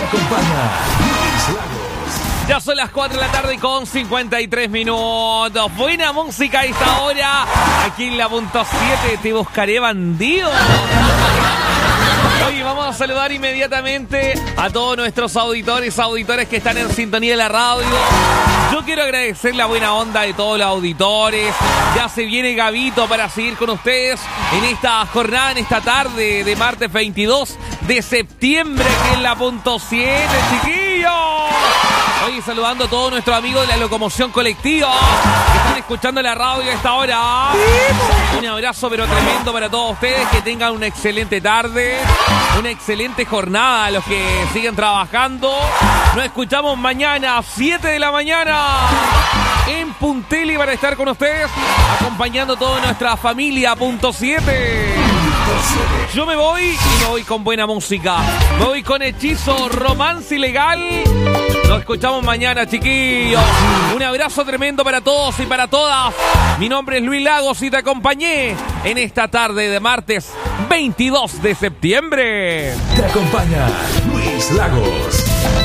acompaña Luis Lagos. Ya son las 4 de la tarde con 53 minutos. Buena música a esta hora. Aquí en la punto 7 te buscaré bandido. Oye, vamos a saludar inmediatamente a todos nuestros auditores que están en sintonía de la radio. Yo quiero agradecer la buena onda de todos los auditores. Ya se viene Gabito para seguir con ustedes en esta jornada, en esta tarde de martes 22 de septiembre, que es la punto 7, chiquillos. Oye, saludando a todos nuestros amigos de la locomoción colectiva que están escuchando la radio a esta hora. Un abrazo pero tremendo para todos ustedes. Que tengan una excelente tarde, una excelente jornada a los que siguen trabajando. Nos escuchamos mañana a 7 de la mañana en Punteli para estar con ustedes, acompañando a toda nuestra familia punto 7. Yo me voy y me voy con buena música. Me voy con Hechizo, Romance Ilegal. Nos escuchamos mañana, chiquillos. Un abrazo tremendo para todos y para todas. Mi nombre es Luis Lagos y te acompañé en esta tarde de martes 22 de septiembre. Te acompaña Luis Lagos.